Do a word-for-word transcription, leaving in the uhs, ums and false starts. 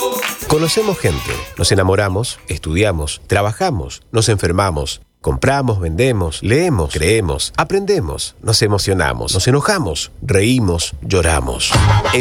Conocemos gente, nos enamoramos, estudiamos, trabajamos, nos enfermamos, compramos, vendemos, leemos, creemos, aprendemos, nos emocionamos, nos enojamos, reímos, lloramos.